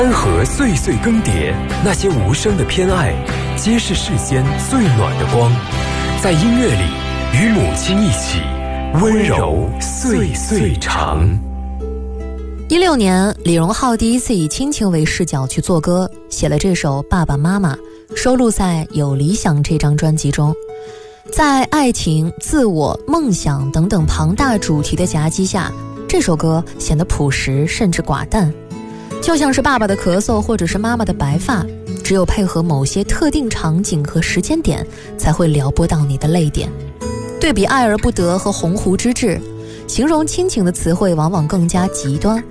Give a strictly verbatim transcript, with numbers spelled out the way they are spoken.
山河岁岁更迭，那些无声的偏爱，皆是世间最暖的光。在音乐里，与母亲一起，温柔岁岁长。 一六年，李荣浩第一次以亲情为视角去做歌，写了这首《爸爸妈妈》，收录在《有理想》这张专辑中。在爱情、自我、梦想等等庞大主题的夹击下，这首歌显得朴实甚至寡淡，就像是爸爸的咳嗽或者是妈妈的白发，只有配合某些特定场景和时间点，才会撩拨到你的泪点。对比爱而不得和鸿鹄之志，形容亲情的词汇往往更加极端。